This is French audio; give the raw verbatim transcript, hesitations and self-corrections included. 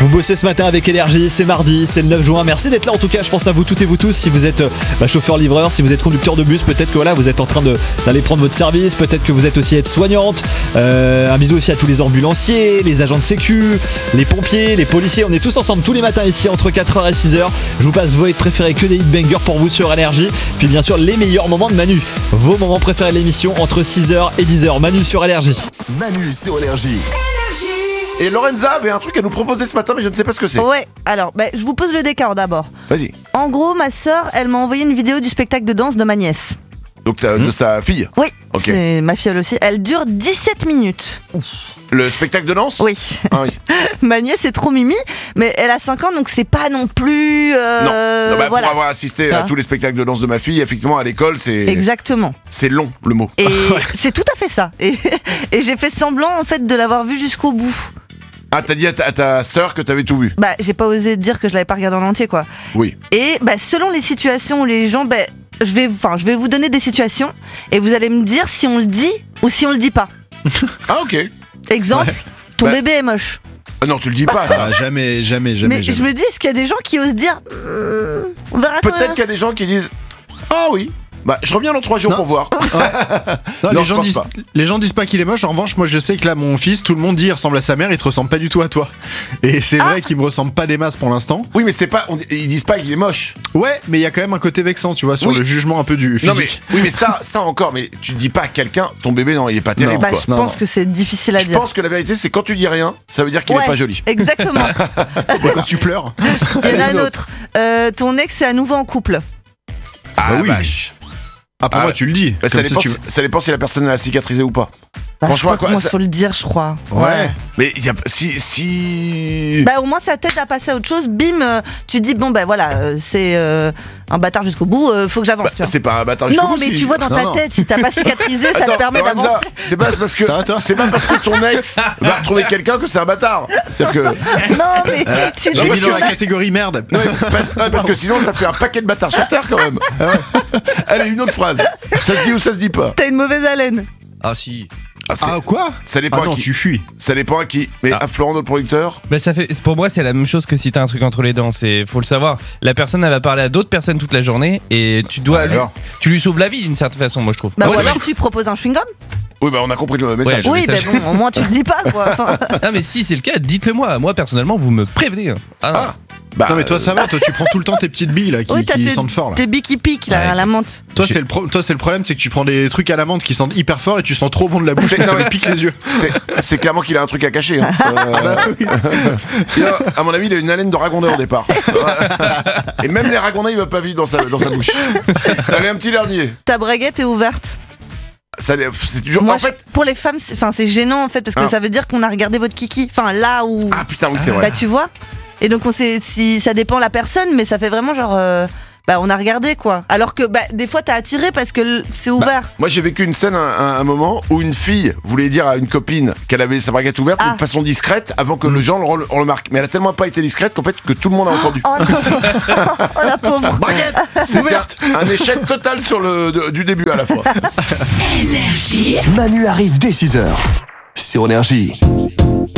Vous bossez ce matin avec Énergie, c'est mardi, c'est le neuf juin. Merci d'être là en tout cas, je pense à vous toutes et vous tous. Si vous êtes bah, chauffeur-livreur, si vous êtes conducteur de bus, peut-être que voilà, vous êtes en train de, d'aller prendre votre service, peut-être que vous êtes aussi aide-soignante. Euh, un bisou aussi à tous les ambulanciers, les agents de sécu, les pompiers, les policiers. On est tous ensemble tous les matins ici entre quatre heures et six heures. Je vous passe vos hits préférés, que des hit bangers pour vous sur Énergie. Puis bien sûr les meilleurs moments de Manu. Vos moments préférés de l'émission entre six heures et dix heures. Manu sur Énergie. Manu sur Énergie. Et Lorenza avait un truc à nous proposer ce matin, mais je ne sais pas ce que c'est. Ouais, alors, bah, je vous pose le décor d'abord. Vas-y. En gros, ma sœur, elle m'a envoyé une vidéo du spectacle de danse de ma nièce. Donc ça, de sa fille. Oui, Ok. c'est ma filleule aussi. Elle dure dix-sept minutes. Le spectacle de danse. Oui. Ah oui. Ma nièce est trop mimi, mais elle a cinq ans, donc c'est pas non plus... euh, Non, non bah, voilà. pour avoir assisté à Ah. tous les spectacles de danse de ma fille, effectivement, à l'école, c'est Exactement. c'est long, le mot. Et c'est tout à fait ça. Et, et j'ai fait semblant, en fait, de l'avoir vu jusqu'au bout. Ah, t'as dit à ta, à ta sœur que t'avais tout vu. Bah, j'ai pas osé dire que je l'avais pas regardé en entier, quoi. Oui. Et bah, selon les situations où les gens... Bah, je vais, enfin, je vais vous donner des situations et vous allez me dire si on le dit ou si on le dit pas. Ah, ok. Exemple, Ouais. ton Bah. bébé est moche. Ah, non, tu le dis pas, ça. Ah, jamais, jamais, jamais, Mais jamais. je me dis, est-ce qu'il y a des gens qui osent dire hmm, on verra quand Peut-être même. qu'il y a des gens qui disent ah oui. Bah, je reviens dans trois jours Non. pour voir. Non, Non, les, je gens pense disent, pas. les gens disent pas qu'il est moche. En revanche, moi je sais que là, mon fils, tout le monde dit il ressemble à sa mère, il te ressemble pas du tout à toi. Et c'est vrai qu'il me ressemble pas des masses pour l'instant. Oui, mais c'est pas. on- ils disent pas qu'il est moche. Ouais, mais il y a quand même un côté vexant, tu vois, sur Oui. le jugement un peu du physique. Non, mais oui, mais ça, ça encore. Mais tu dis pas à quelqu'un, ton bébé, non, il est pas terrible, Bah, quoi. je Non, pense non. que c'est difficile à Je dire. pense que la vérité, c'est quand tu dis rien, ça veut dire qu'il Ouais, est pas joli. Exactement. Et quand tu pleures. Il y en a Une un autre. Euh, ton ex est à nouveau en couple. Ah, Bah oui. vache. Après Ah, moi, tu le dis. Bah, ça, Comme dépend, tu- si- ça dépend si la personne a cicatrisé ou pas. Bah, Franchement, je crois quoi, que moi, ça- faut le dire, je crois. Mais il y a, si. si... Bah, au moins, ça t'aide à passer à autre chose. Bim, euh, tu dis, bon, bah voilà, euh, c'est euh, un bâtard jusqu'au bout, euh, faut que j'avance. Bah, tu vois. c'est pas un bâtard jusqu'au Non, bout, mais si- tu vois dans Non, ta non. tête, si t'as pas cicatrisé, ça te Attends, permet Lorenza, d'avancer. c'est pas parce que Ça va, toi c'est pas parce que ton ex va retrouver quelqu'un que c'est un bâtard. C'est-à-dire que Non, mais tu J'ai dis mis dans la que- catégorie merde. ouais, parce, ouais, parce que sinon ça fait un paquet de bâtards sur terre quand même. Allez, une autre phrase. Ça se dit ou ça se dit pas. t'as une mauvaise haleine. Ah si. Ah, c'est- Ah quoi ça dépend Ah non, à qui. tu fuis. Ça dépend à qui. Mais Ah. à Florent, notre producteur. Bah ça fait, pour moi, c'est la même chose que si t'as un truc entre les dents. C'est, faut le savoir. La personne, elle va parler à d'autres personnes toute la journée et tu dois, Ah, lui- alors tu lui sauves la vie d'une certaine façon, moi je trouve. Bah, Ouais, ou ouais, alors tu proposes un chewing-gum. Oui, bah on a compris le message. Ouais, Oui, mais bah ça, bon, au moins tu le dis pas, quoi. Enfin, Ah mais si c'est le cas, dites-le moi. Moi personnellement, vous me prévenez. Ah, non. Ah. Bah, Non mais toi ça va, toi tu prends tout le temps tes petites billes là qui, oui, t'as qui tes, sentent fort là. tes billes qui piquent, là, Ouais. à la menthe. Toi J'ai- c'est le, pro- toi, c'est le problème, c'est que tu prends des trucs à la menthe qui sentent hyper fort et tu sens trop bon de la bouche C'est- et ça non, me mais- pique les yeux. c'est, c'est clairement qu'il a un truc à cacher. Hein. Euh, il a- à mon avis, il a une haleine de ragondeur au départ. Et même les ragondins, il va pas vivre dans sa, dans sa bouche. Allez, un petit dernier. Ta braguette est ouverte. Ça, c'est toujours. Moi, en fait. je- pour les femmes, c'est, enfin, c'est gênant en fait parce que Ah. ça veut dire qu'on a regardé votre kiki. Enfin, là où. Ah putain, oui, c'est Bah, vrai. tu vois. Et donc, on sait si ça dépend la personne, mais ça fait vraiment genre. euh, bah, on a regardé quoi. Alors que bah, des fois, t'as attiré parce que l- c'est ouvert. Moi, j'ai vécu une scène, un, un- un moment où une fille voulait dire à une copine qu'elle avait sa braguette ouverte, Ah. mais de façon discrète, avant que le gens le, re- le remarque. Mais elle a tellement pas été discrète qu'en fait, que tout le monde a entendu. Oh non. Oh la pauvre. Braguette C'était un, un échec total sur le, de- du début à la fois. Ah. Ah. Ah. Ah. Ah. Manu arrive dès six heures sur Énergie.